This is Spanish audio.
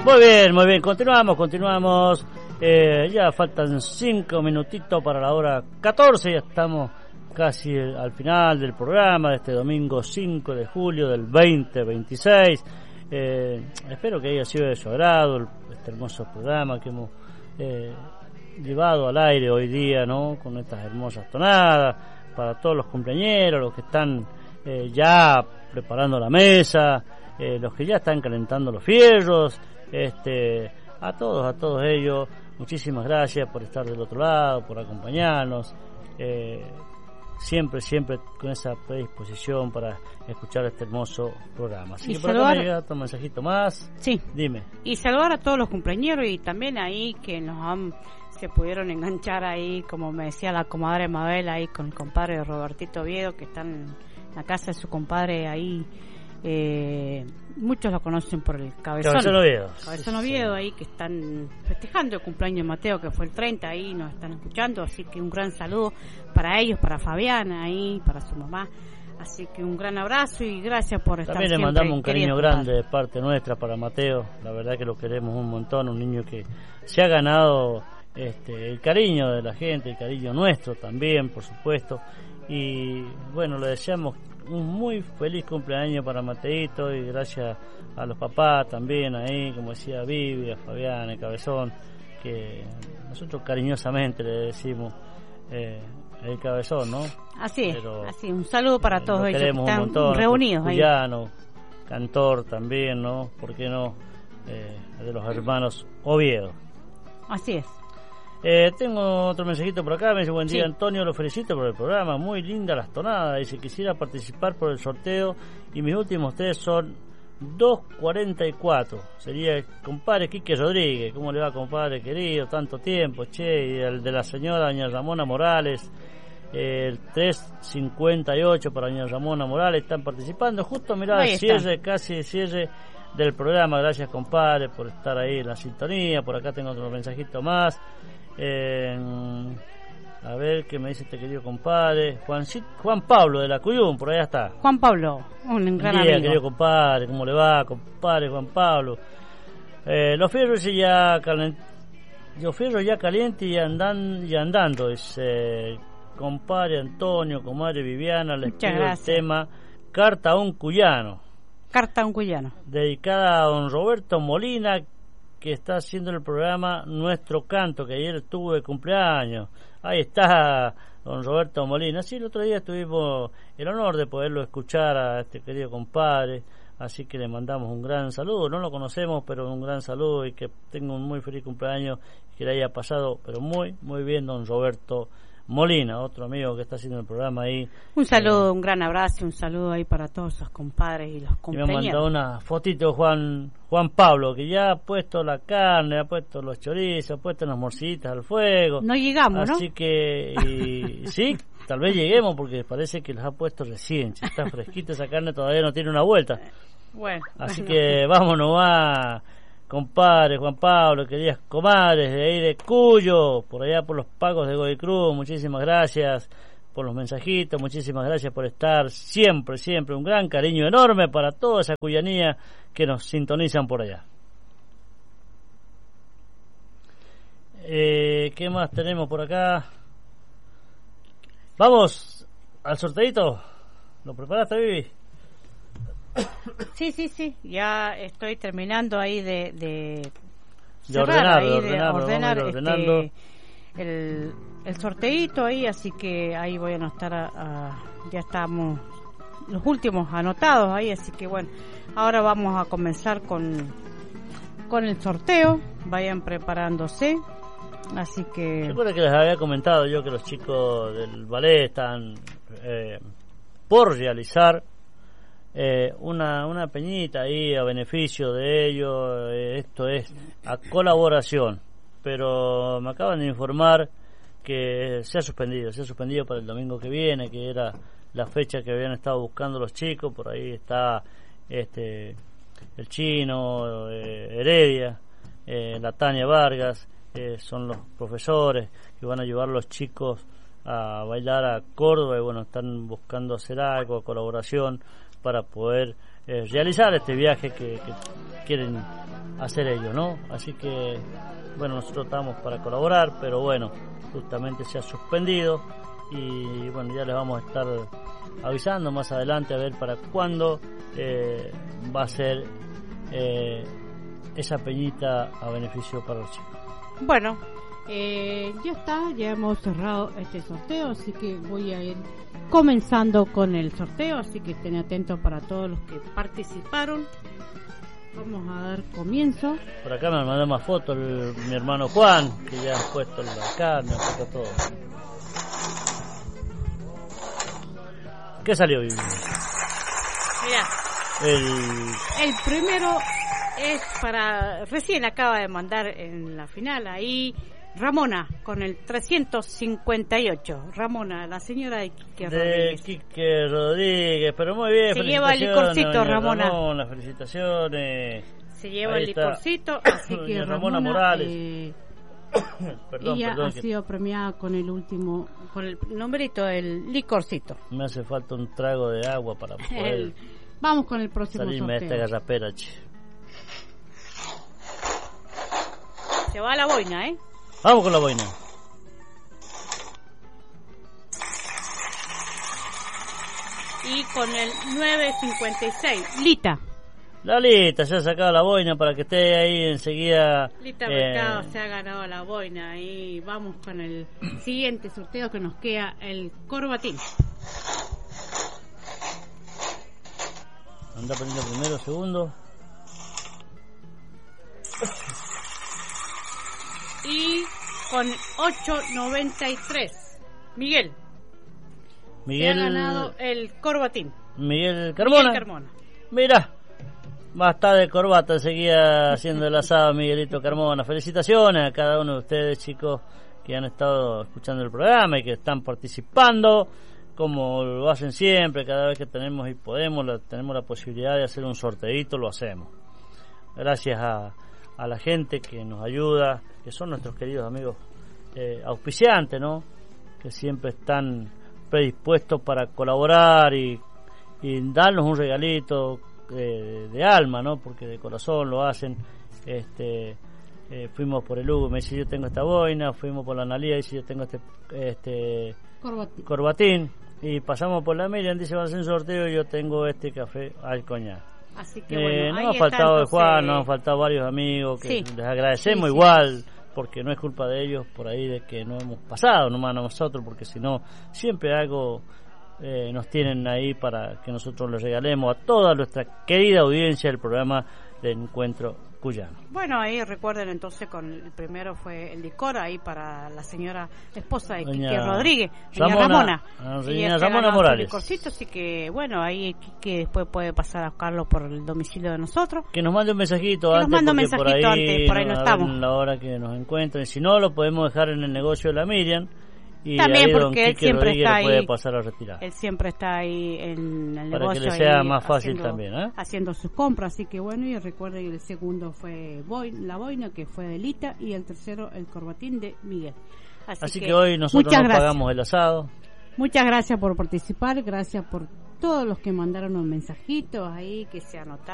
Muy bien, continuamos. Ya faltan 5 minutitos para la hora 14, ya estamos casi al final del programa de este domingo 5 de julio del 2026. Espero que haya sido de su agrado este hermoso programa que hemos llevado al aire hoy día, ¿no? Con estas hermosas tonadas para todos los cumpleañeros, los que están ya preparando la mesa, los que ya están calentando los fierros, a todos ellos, muchísimas gracias por estar del otro lado, por acompañarnos, siempre con esa predisposición para escuchar este hermoso programa. Así que por acá me llega otro mensajito más. Sí. Dime. Y saludar a todos los cumpleañeros y también ahí que se pudieron enganchar ahí, como me decía la comadre Mabel, ahí con el compadre Robertito Oviedo, que están en la casa de su compadre ahí. Muchos lo conocen por el Cabezón Oviedo, ahí que están festejando el cumpleaños de Mateo, que fue el 30, ahí nos están escuchando, así que un gran saludo para ellos, para Fabiana ahí, para su mamá, así que un gran abrazo y gracias por estar también siempre. Le mandamos un cariño grande de parte nuestra para Mateo, la verdad que lo queremos un montón, un niño que se ha ganado el cariño de la gente, el cariño nuestro también, por supuesto, y bueno, le deseamos un muy feliz cumpleaños para Mateito y gracias a los papás también ahí, como decía Vivi, a Fabián, el Cabezón, que nosotros cariñosamente le decimos el Cabezón, ¿no? Así es, así, un saludo para todos ellos que están montón, reunidos ahí. Cuyano, cantor también, ¿no? ¿Por qué no? De los hermanos Oviedo. Así es. Tengo otro mensajito por acá, me dice: buen día, sí. Antonio, lo felicito por el programa, muy linda las tonadas, dice: quisiera participar por el sorteo y mis últimos 3 son 244, sería el compadre Quique Rodríguez. ¿Cómo le va, compadre querido? Tanto tiempo, che. Y el de la señora doña Ramona Morales, el 358 para doña Ramona Morales, están participando, justo mirá, casi el cierre del programa. Gracias, compadre, por estar ahí en la sintonía. Por acá tengo otro mensajito más. A ver qué me dice este querido compadre Juan Pablo de la Cuyum, por allá está Juan Pablo, un gran día, amigo. Querido compadre, ¿cómo le va, compadre Juan Pablo? Los fierros ya calientes y andando, es compadre Antonio, comadre Viviana, les pido el tema Carta a un Cuyano, dedicada a don Roberto Molina, que está haciendo el programa Nuestro Canto, que ayer estuvo de cumpleaños. Ahí está don Roberto Molina. Sí, el otro día tuvimos el honor de poderlo escuchar a este querido compadre, así que le mandamos un gran saludo. No lo conocemos, pero un gran saludo y que tenga un muy feliz cumpleaños, que le haya pasado pero muy bien don Roberto Molina, otro amigo que está haciendo el programa ahí. Un saludo, un gran abrazo, un saludo ahí para todos esos compadres y los compañeros. Y me mandó una fotito Juan Pablo, que ya ha puesto la carne, ha puesto los chorizos, ha puesto las morcitas al fuego. No llegamos, así que, sí, tal vez lleguemos, porque parece que los ha puesto recién. Si está fresquita esa carne, todavía no tiene una vuelta. Así que vámonos compadre Juan Pablo, queridas comadres de ahí de Cuyo, por allá por los pagos de Godoy Cruz, muchísimas gracias por los mensajitos, muchísimas gracias por estar siempre, un gran cariño enorme para toda esa cuyanía que nos sintonizan por allá. ¿Qué más tenemos por acá? Vamos al sorteito. ¿Lo preparaste, Vivi? Sí, ya estoy terminando ahí de ordenar el sorteito ahí, así que ahí voy a anotar ya estamos los últimos anotados ahí, así que bueno, ahora vamos a comenzar con el sorteo. Vayan preparándose, así que recuerda que les había comentado yo que los chicos del ballet están por realizar una peñita ahí a beneficio de ellos. Esto es a colaboración, pero me acaban de informar que se ha suspendido para el domingo que viene, que era la fecha que habían estado buscando los chicos. Por ahí está el Chino, Heredia, la Tania Vargas, son los profesores que van a llevar a los chicos a bailar a Córdoba, y bueno, están buscando hacer algo, colaboración, para poder realizar este viaje que quieren hacer ello, ¿no? Así que, bueno, nosotros estamos para colaborar, pero bueno, justamente se ha suspendido y bueno, ya les vamos a estar avisando más adelante a ver para cuándo va a ser esa peñita a beneficio para los chicos. Bueno, ya está, ya hemos cerrado este sorteo, así que voy a ir comenzando con el sorteo, así que estén atentos para todos los que participaron. Vamos a dar comienzo. Por acá me mandó más fotos mi hermano Juan, que ya ha puesto la carne, ha puesto todo. ¿Qué salió, Vivi? Mira, el primero es para... Recién acaba de mandar en la final ahí Ramona con el 358. Ramona, la señora de Quique Rodríguez. De Quique Rodríguez, pero muy bien. Se lleva el licorcito, Ramona. Ramona, felicitaciones. Se lleva ahí el está. Licorcito, así que Ramona Morales. Ella ha sido premiada con el último, con el nombrito, el licorcito. Me hace falta un trago de agua para poder vamos con el próximo salirme de sorteo. esta garrapera, che. Se va a la boina, ¿eh? Vamos con la boina. Y con el 956, Lita. La Lita se ha sacado la boina para que esté ahí enseguida. Lita Mercado se ha ganado la boina. Y vamos con el siguiente sorteo que nos queda, el corbatín. Anda poniendo primero, segundo. Y con 893, Miguel. Se ha ganado el corbatín. Miguel Carmona. Mira, va a estar de corbata enseguida haciendo el asado Miguelito Carmona. Felicitaciones a cada uno de ustedes, chicos, que han estado escuchando el programa y que están participando, como lo hacen siempre. Cada vez que tenemos y podemos, tenemos la posibilidad de hacer un sorteito, lo hacemos. Gracias a la gente que nos ayuda, que son nuestros queridos amigos auspiciantes, ¿no? Que siempre están predispuestos para colaborar y darnos un regalito de alma, ¿no? Porque de corazón lo hacen. Fuimos por el Hugo, me dice yo tengo esta boina, fuimos por la Analía, dice yo tengo este corbatín, y pasamos por la Miriam, dice va a hacer un sorteo y yo tengo este café al coñac. Así que bueno, no ha faltado el Juan, nos han faltado varios amigos que les agradecemos igual, porque no es culpa de ellos por ahí de que no hemos pasado nomás a nosotros, porque si no siempre algo nos tienen ahí para que nosotros les regalemos a toda nuestra querida audiencia del programa de Encuentro Cuyano. Bueno, ahí recuerden entonces, con el primero fue el licor ahí para la señora esposa de Quique Rodríguez, doña Ramona. Doña Ramona Morales. Licorcito, así que bueno, ahí Quique después puede pasar a buscarlo por el domicilio de nosotros. Que nos mande un mensajito antes, por ahí no estamos. La hora que nos encuentren, si no lo podemos dejar en el negocio de la Miriam. Y también porque él siempre está ahí, puede pasar a retirar. Él siempre está ahí en el negocio. Para que le sea más fácil también, haciendo sus compras, así que bueno, y recuerden que el segundo fue la boina, que fue de Lita, y el tercero el corbatín de Miguel. Así que hoy nosotros nos pagamos el asado. Muchas gracias por participar, gracias por todos los que mandaron un mensajito ahí, que se anotaron.